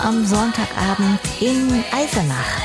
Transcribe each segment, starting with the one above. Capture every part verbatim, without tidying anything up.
am Sonntagabend in Eisenach.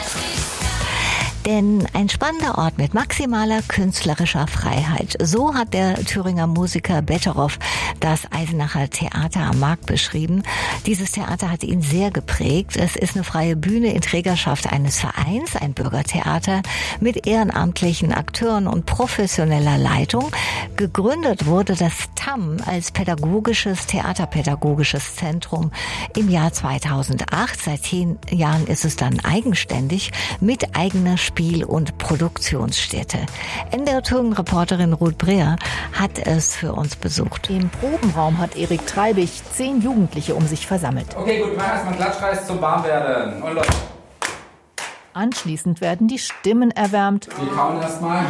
Denn ein spannender Ort mit maximaler künstlerischer Freiheit. So hat der Thüringer Musiker Betteroff das Eisenacher Theater am Markt beschrieben. Dieses Theater hat ihn sehr geprägt. Es ist eine freie Bühne in Trägerschaft eines Vereins, ein Bürgertheater mit ehrenamtlichen Akteuren und professioneller Leitung. Gegründet wurde das T A M als pädagogisches, theaterpädagogisches Zentrum im Jahr zweitausendacht. Seit zehn Jahren ist es dann eigenständig mit eigener Spiel- und Produktionsstätte. N D R-Thüringen-Reporterin Ruth Breer hat es für uns besucht. Im Probenraum hat Erik Treibig zehn Jugendliche um sich versammelt. Okay, gut, mach erstmal einen Klatschkreis zum Warmwerden. Und los. Anschließend werden die Stimmen erwärmt. Wir kauen erstmal.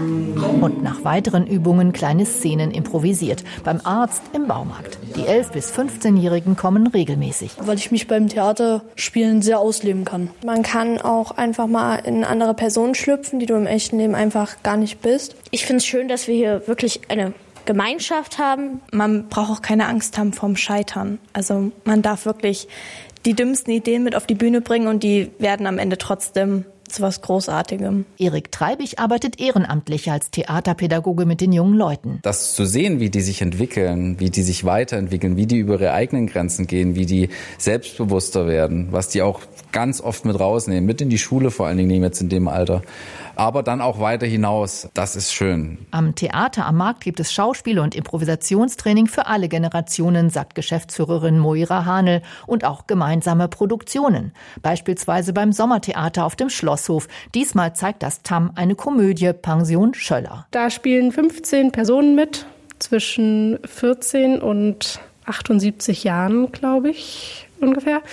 Und nach weiteren Übungen kleine Szenen improvisiert. Beim Arzt, im Baumarkt. Die elf- bis fünfzehnjährigen kommen regelmäßig. Weil ich mich beim Theaterspielen sehr ausleben kann. Man kann auch einfach mal in andere Personen schlüpfen, die du im echten Leben einfach gar nicht bist. Ich finde es schön, dass wir hier wirklich eine Gemeinschaft haben. Man braucht auch keine Angst haben vorm Scheitern. Also man darf wirklich die dümmsten Ideen mit auf die Bühne bringen und die werden am Ende trotzdem zu was Großartigem. Erik Treibig arbeitet ehrenamtlich als Theaterpädagoge mit den jungen Leuten. Das zu sehen, wie die sich entwickeln, wie die sich weiterentwickeln, wie die über ihre eigenen Grenzen gehen, wie die selbstbewusster werden, was die auch ganz oft mit rausnehmen, mit in die Schule vor allen Dingen jetzt in dem Alter, aber dann auch weiter hinaus. Das ist schön. Am Theater am Markt gibt es Schauspiel- und Improvisationstraining für alle Generationen, sagt Geschäftsführerin Moira Hanel, und auch gemeinsame Produktionen. Beispielsweise beim Sommertheater auf dem Schlosshof. Diesmal zeigt das T A M eine Komödie, Pension Schöller. Da spielen fünfzehn Personen mit, zwischen vierzehn und achtundsiebzig Jahren, glaube ich, ungefähr.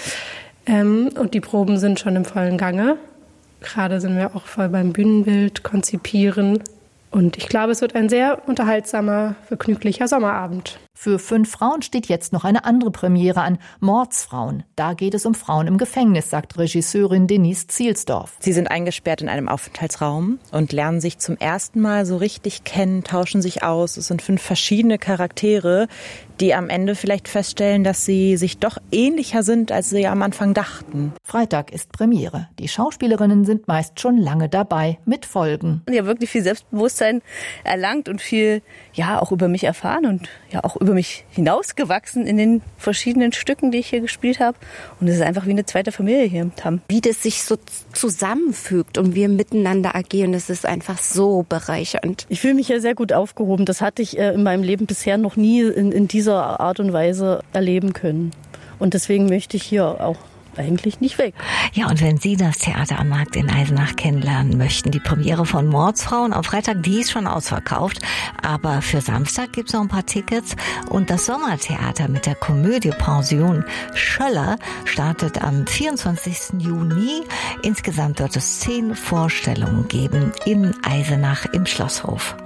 Ähm, und die Proben sind schon im vollen Gange. Gerade sind wir auch voll beim Bühnenbild, Konzipieren. Und ich glaube, es wird ein sehr unterhaltsamer, vergnüglicher Sommerabend. Für fünf Frauen steht jetzt noch eine andere Premiere an, Mordsfrauen. Da geht es um Frauen im Gefängnis, sagt Regisseurin Denise Zielsdorf. Sie sind eingesperrt in einem Aufenthaltsraum und lernen sich zum ersten Mal so richtig kennen, tauschen sich aus. Es sind fünf verschiedene Charaktere, die am Ende vielleicht feststellen, dass sie sich doch ähnlicher sind, als sie am Anfang dachten. Freitag ist Premiere. Die Schauspielerinnen sind meist schon lange dabei, mit Folgen. Ich habe wirklich viel Selbstbewusstsein erlangt und viel, ja, auch über mich erfahren und ja auch über mich hinausgewachsen in den verschiedenen Stücken, die ich hier gespielt habe. Und es ist einfach wie eine zweite Familie hier im T A M. Wie das sich so zusammenfügt und wir miteinander agieren, das ist einfach so bereichernd. Ich fühle mich ja sehr gut aufgehoben. Das hatte ich in meinem Leben bisher noch nie in, in dieser Art und Weise erleben können. Und deswegen möchte ich hier auch eigentlich nicht weg. Ja, und wenn Sie das Theater am Markt in Eisenach kennenlernen möchten, die Premiere von Mordsfrauen am Freitag, die ist schon ausverkauft, aber für Samstag gibt's noch ein paar Tickets und das Sommertheater mit der Komödie Pension Schöller startet am vierundzwanzigsten Juni. Insgesamt wird es zehn Vorstellungen geben in Eisenach im Schlosshof.